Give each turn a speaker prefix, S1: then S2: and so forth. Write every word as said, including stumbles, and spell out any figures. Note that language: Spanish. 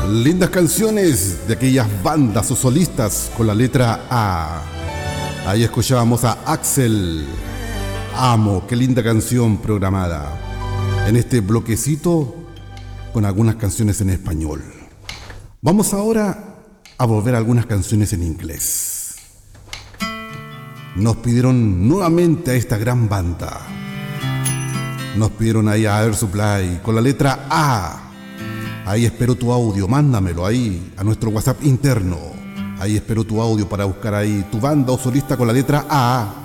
S1: Lindas canciones de aquellas bandas o solistas con la letra A. Ahí escuchábamos a Axel. Amo, qué linda canción programada. En este bloquecito con algunas canciones en español. Vamos ahora a volver a algunas canciones en inglés. Nos pidieron nuevamente a esta gran banda. Nos pidieron ahí a Air Supply con la letra A. Ahí espero tu audio, mándamelo ahí a nuestro WhatsApp interno. Ahí espero tu audio para buscar ahí tu banda o solista con la letra A.